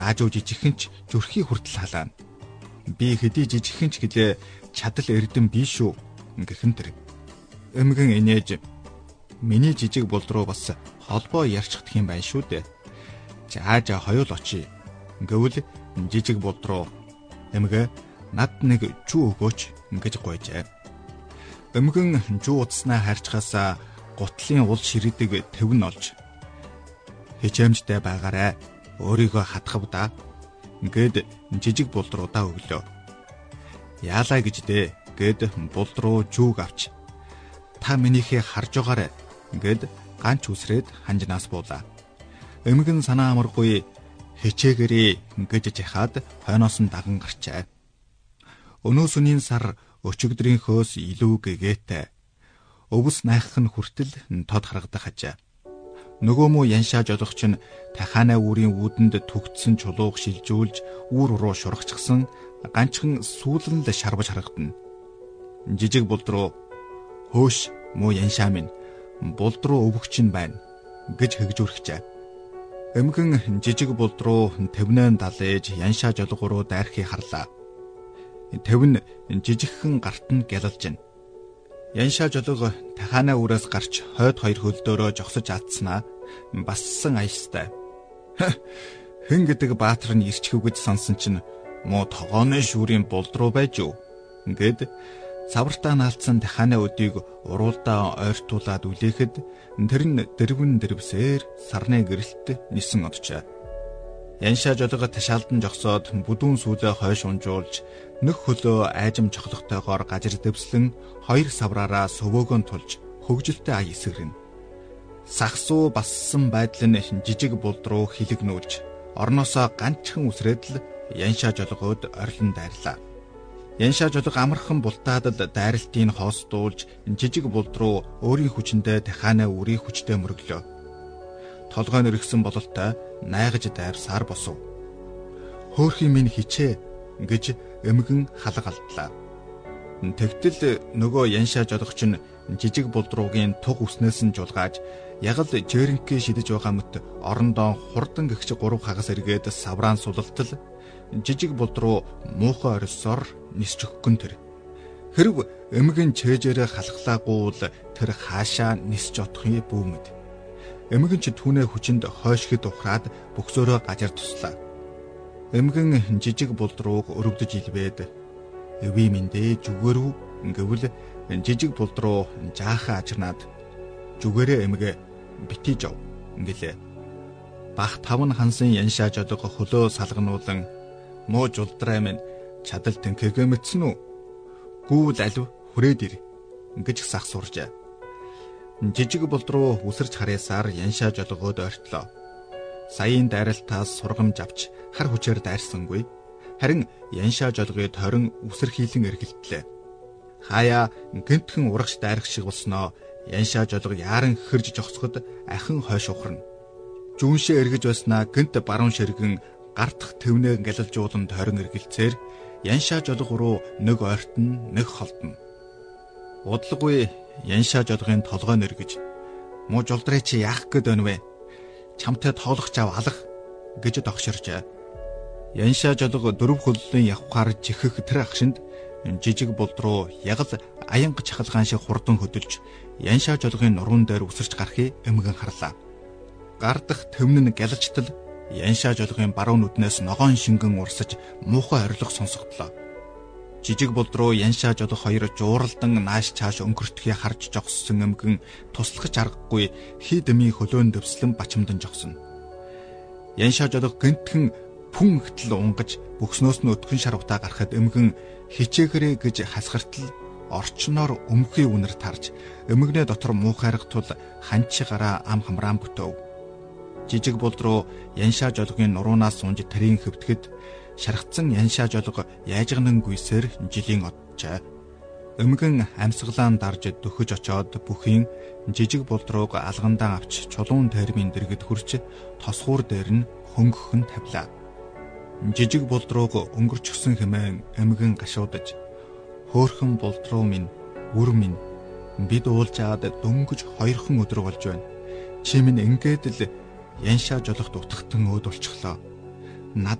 Аажуу жижигхэнч зүрхий хүртэл халаана. Би хэдий жижигхэнч гэлээ чадал эрдэм биш үү гэхэн тэр. Эмгэн инээж миний жижиг болдруу бас холбоо ярьчихдах юм байна шүү дээ. Жаажа хоёул очие гэвэл жижиг болдруу эмгэ над нэг жүү өгөөч гэж гуйжээ. Эмгэн жүү утаснаа харьцахаас гутлын ул ширээдэг тэвн олж хичээмжтэй байгаарэ өөрийгөө хатгав да гэд жижиг болдруудаа өглөө. Яалаа гэж дээ гэд болдруу жүүг авч та минийхээ харж байгаарэ гэд ганч үсрээд ханжнаас буулаа. Эмгэн санаа амаргүй хичээгэрээ гэж жихаад хойноос нь даган гарчээ. Өнөөсөнийн сар өчигдрийнхөөс илүү гэгээтэй. Өвс найхах нь хүртэл тод харагдах ажээ. Нөгөө муу яншаа жолохч нь тахаанаа үүрийн үүдэнд түгтсэн чулууг шилжүүлж үүр руу шургачсан ганчхан сүүлэн л шарбаж харагдана. Жижиг болдруу хөөш муу яншаа минь болдруу өвөгч нь байна гэж хэгжүүрхжээ. Эмгэн жижиг болдруу тэвнэн далээж яншаа жолго руу дайрхий харлаа. Тэвн жижигхэн гарт нь гялалж байна. Яншаа жолго тахаанаа үрээс гарч хойд хоёр хөлдөөрөө жогсож атснаа бассан аястай. Хэн гэдэг баатар нь ирчихв гэж сонсон чинь муу тогооны шүүрийн болдруу байж юу гэд савартаа наалцсан тахаанаа өдийг уруулдаа ойртуулаад үлээхэд тэр нь дэрвэн дэрвсээр сарны гэрэлт нисэн оджээ. Яншаа жолго ташаалдан жогсоод бүдүүн сүүлээ хойш унжуулж нөх хөлөө айжим чохлогтойгоор гажир дэвслэн хоёр савраараа сөвөөгөн тулж хөгжилтэй ая эсгэрнэ. Сахсуу бассан байдал нь жижиг болдруу хилэгнүүлж орноосоо ганчхан үсрээд л яншаа жолгоод орилон дайрлаа. Яншаа жолго амархан бултаадад дайралтыг хоосдуулж жижиг болдруу өөрийн хүчиндээ тахаанаа үрийн хүчтэй мөрөглөө. Толгой нэргсэн бололтой найгаж дайрсаар босов. Хөөхий минь хичээ гэж эмгэн халгалдлаа. Тэгтэл нөгөө яншаа жолгоч нь жижиг болдруугийн туг үснээс нь жулгааж ягал жээрэнхээ шидэж байгаа мэт орондоо хурдан гихч 3 хагас эргээд савраан сулалтал жижиг болдруу муухай орилсоор нисчихгэн тэр. Хэрв эмгэн чэжээрээ халахлаагүй бол тэр хаашаа нисч отох юм бүүмэд. Эмгэн ч түүнээ хүчинд хойшгид ухраад бөксөөрөө гажар туслаа. Эмгэн жижиг болдрууг өрөвдөж илвээд "Эви миндээ зүгээрүү" гэвэл жижиг болдруу жаахан ажирнаад "Зүгээрээ эмгээ битий жав" гэлээ. Бах таван хансан яншаа жолго хөлөө салгануулан "Муу жулдраа минь чадал тэнхээгээ мэдсэн үү? Гүүл алив хүрээд ир" гэж сах суржээ. Жижиг болдруу үсэрч харьяасаар яншаа жолгоод ойртлоо. Саяын дайралтаас сургамж авч хар хүчээр дайрсангүй. Харин яншаа жолгоё торин үсэрхийлэн эргэлтлээ. Хаяа гэнтхэн урагш дайрах шиг болсноо яншаа жолго яаран хэрж жогсоход ахин хойш ухарна. Жүншээ эргэж байснаа гэнт баруун ширгэн гартах тэвнээ гялалжуулан торин эргэлцээр яншаа жолго руу нэг ойртон нэг холдно. Удалгүй яншаа жолгын толгой нэргэж "Муу жулдраа чи яах гээд байна вэ? Чамтай тоолох жав алах" гэж догширчээ. Яншаа жолго дөрөв хөллийн явхаар чихэх тэр ахшинд жижиг болдруу ягал аянга чахалгаан шиг хурдан хөдөлж яншаа жолгын нуруунд дээр үсэрч гарахыг эмгэн харлаа. Гардах төвнөн гялалжтал яншаа жолгын баруун нүднээс ногоон шингэн урсаж муухай орилго сонсогдлоо. Жижиг болдруу яншаа жолох хоёр жууралдан нааш чааш өнгөртгий харж жогссон эмгэн туслахж аргагүй хий дэмий хөлөөн дэвслэн бачимдан жогсно. Яншаа жолох гэнтхэн пүн ихтэл унгаж бөкснөөс нь өтгөн шарвтаа гарахад эмгэн хичээгэрээ гэж хасгартал орчноор өмхий үнэр тарж эмгэнээ дотор муухайрах тул ханчи гараа ам хамраан бүтөв. Жижиг болдруу яншаа жолгын нуруунаас сунж тэрийн хөвтгөд шархацсан яншаа жолго яажганан гүйсээр жилийн оджээ. Эмгэн амьсгалаан дарж дөхөж очоод бүхийн жижиг болдрууг алгандаа авч чулуун тайрмын дэргэд хүрч тосгуур дээр нь хөнгөхөн тавилаа. Жижиг болдрууг өнгөрчихсөн хэмээн эмгэн гашуудаж "Хөөхөн болдруу минь, үр минь, бид уулзаад дөнгөж 2хан өдөр болж байна. Чи минь ингээд л яншаа жолохт утгатан өөд болчихлоо. над